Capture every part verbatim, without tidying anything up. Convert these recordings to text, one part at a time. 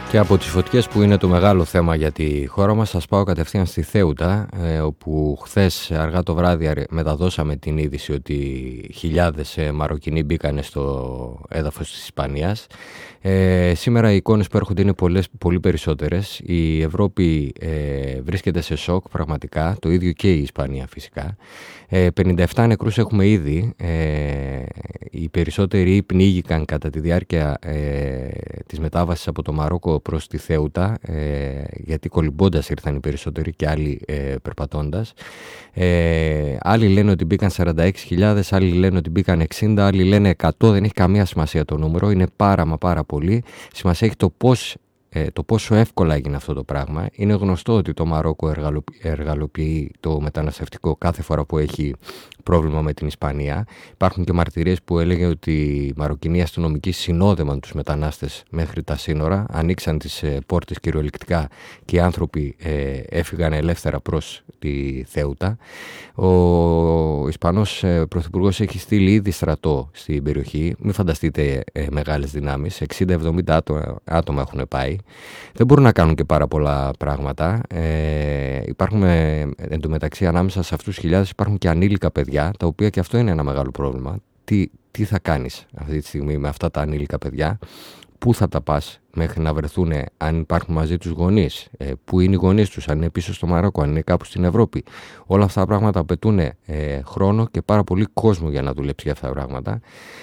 Και από τις φωτιές που είναι το μεγάλο θέμα για τη χώρα μας, σας πάω κατευθείαν στη Θέουτα, ε, όπου χθες αργά το βράδυ μεταδώσαμε την είδηση ότι χιλιάδες ε, Μαροκινοί μπήκαν στο έδαφος της Ισπανίας. Ε, σήμερα οι εικόνες που έρχονται είναι πολλές, πολύ περισσότερες. Η Ευρώπη ε, βρίσκεται σε σοκ πραγματικά, το ίδιο και η Ισπανία φυσικά. Ε, πενήντα επτά νεκρούς έχουμε ήδη. Ε, οι περισσότεροι πνίγηκαν κατά τη διάρκεια ε, της μετάβασης από το Μαρόκο προς τη Θέουτα, ε, γιατί κολυμπώντας ήρθαν οι περισσότεροι και άλλοι ε, περπατώντας. Ε, άλλοι λένε ότι μπήκαν σαράντα έξι χιλιάδες, άλλοι λένε ότι μπήκαν εξήντα, άλλοι λένε εκατό. Δεν έχει καμία σημασία το νούμερο, είναι πάρα μα πάρα πολύ. Σημασία έχει το πώς Ε, το πόσο εύκολα έγινε αυτό το πράγμα. Είναι γνωστό ότι το Μαρόκο εργαλοποιεί το μεταναστευτικό κάθε φορά που έχει πρόβλημα με την Ισπανία. Υπάρχουν και μαρτυρίες που έλεγε ότι οι Μαροκινοί αστυνομικοί συνόδευαν τους μετανάστες μέχρι τα σύνορα, ανοίξαν τις ε, πόρτες κυριολεκτικά και οι άνθρωποι ε, έφυγαν ελεύθερα προς τη Θέουτα. Ο Ισπανός ε, Πρωθυπουργός έχει στείλει ήδη στρατό στην περιοχή. Μην φανταστείτε ε, μεγάλες δυνάμεις, εξήντα εβδομήντα άτομα, άτομα έχουν πάει. Δεν μπορούν να κάνουν και πάρα πολλά πράγματα. Ε, υπάρχουν ε, εντωμεταξύ ανάμεσα σε αυτούς τους χιλιάδες υπάρχουν και ανήλικα παιδιά, τα οποία και αυτό είναι ένα μεγάλο πρόβλημα. Τι, τι θα κάνεις αυτή τη στιγμή με αυτά τα ανήλικα παιδιά, πού θα τα πας μέχρι να βρεθούν, αν υπάρχουν μαζί τους γονείς, ε, πού είναι οι γονείς τους, αν είναι πίσω στο Μαρόκο, αν είναι κάπου στην Ευρώπη. Όλα αυτά τα πράγματα απαιτούν ε, χρόνο και πάρα πολύ κόσμο για να δουλέψει για αυτά τα πράγματα.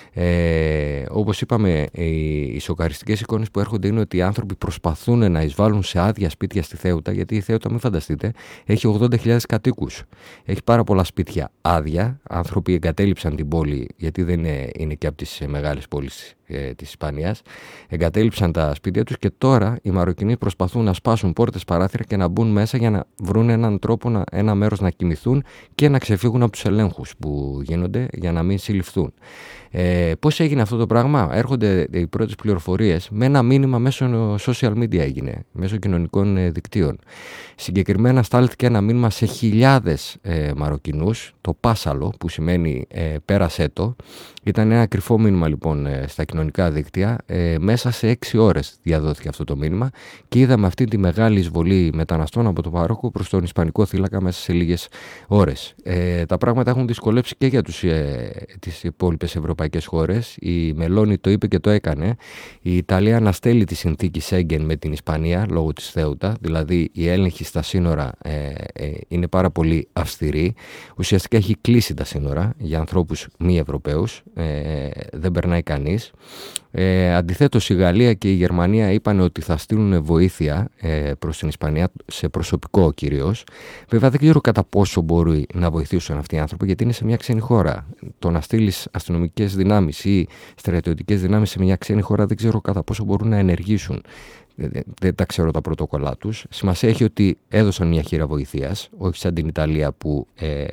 Ε, όπως είπαμε, οι σοκαριστικές εικόνες που έρχονται είναι ότι οι άνθρωποι προσπαθούν να εισβάλλουν σε άδεια σπίτια στη Θέουτα, γιατί η Θέουτα, μην φανταστείτε, έχει ογδόντα χιλιάδες κατοίκους. Έχει πάρα πολλά σπίτια άδεια. Άνθρωποι εγκατέλειψαν την πόλη, γιατί δεν είναι, είναι και από τις μεγάλες πόλεις ε, της Ισπανίας. Εγκατέλειψαν τα σπίτια τους και τώρα οι Μαροκινοί προσπαθούν να σπάσουν πόρτες, παράθυρα και να μπουν μέσα για να βρουν έναν τρόπο, να, ένα μέρος να κοιμηθούν και να ξεφύγουν από τους ελέγχους που γίνονται για να μην συλληφθούν. Ε, πώς έγινε αυτό το πράγμα? Έρχονται οι πρώτες πληροφορίες με ένα μήνυμα μέσω social media, έγινε, μέσω κοινωνικών ε, δικτύων. Συγκεκριμένα στάλθηκε ένα μήνυμα σε χιλιάδες ε, Μαροκινούς, το Πάσαλο, που σημαίνει ε, πέρασέ το. Ήταν ένα κρυφό μήνυμα λοιπόν ε, στα κοινωνικά δίκτυα. Ε, μέσα σε έξι ώρες διαδόθηκε αυτό το μήνυμα και είδαμε αυτή τη μεγάλη εισβολή μεταναστών από το Μαρόκο προς τον Ισπανικό θύλακα μέσα σε λίγες ώρες. Ε, τα πράγματα έχουν δυσκολέψει και για τους, ε, τις υπόλοιπες ευρωπαϊκές χώρες. Η Μελώνη το είπε και το έκανε. Η Ιταλία αναστέλει τη συνθήκη Σέγγεν με την Ισπανία λόγω της Θέουτα, δηλαδή η έλεγχη στα σύνορα ε, ε, είναι πάρα πολύ αυστηρή. Ουσιαστικά έχει κλείσει τα σύνορα για ανθρώπους μη Ευρωπαίους. Ε, δεν περνάει κανείς. Ε, αντιθέτως, η Γαλλία και η Γερμανία είπαν ότι θα στείλουν βοήθεια ε, προς την Ισπανία, σε προσωπικό κυρίως. Βέβαια, δεν ξέρω κατά πόσο μπορεί να βοηθήσουν αυτοί οι άνθρωποι, γιατί είναι σε μια ξένη χώρα. Το να στείλεις αστυνομικές δυνάμεις ή στρατιωτικές δυνάμεις σε μια ξένη χώρα, δεν ξέρω κατά πόσο μπορούν να ενεργήσουν. Δεν, δεν τα ξέρω τα πρωτόκολλά τους. Σημασία έχει ότι έδωσαν μια χείρα βοηθείας, όχι σαν την Ιταλία που ε,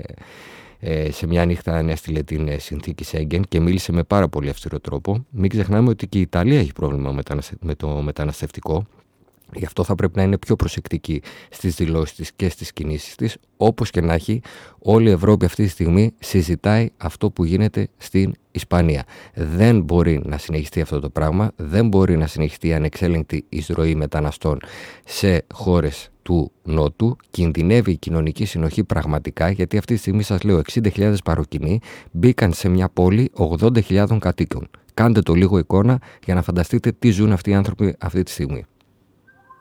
ε, σε μια νύχτα ανέστειλε την ε, συνθήκη Σέγγεν και μίλησε με πάρα πολύ αυστηρό τρόπο. Μην ξεχνάμε ότι και η Ιταλία έχει πρόβλημα με το μεταναστευτικό. Γι' αυτό θα πρέπει να είναι πιο προσεκτική στις δηλώσεις της και στις κινήσεις της. Όπως και να έχει, όλη η Ευρώπη αυτή τη στιγμή συζητάει αυτό που γίνεται στην Ισπανία. Δεν μπορεί να συνεχιστεί αυτό το πράγμα, δεν μπορεί να συνεχιστεί η ανεξέλεγκτη εισρωή μεταναστών σε χώρες του Νότου. Κινδυνεύει η κοινωνική συνοχή πραγματικά, γιατί αυτή τη στιγμή σας λέω εξήντα χιλιάδες Μαροκινοί μπήκαν σε μια πόλη ογδόντα χιλιάδων κατοίκων. Κάντε το λίγο εικόνα για να φανταστείτε τι ζουν αυτοί οι άνθρωποι αυτή τη στιγμή.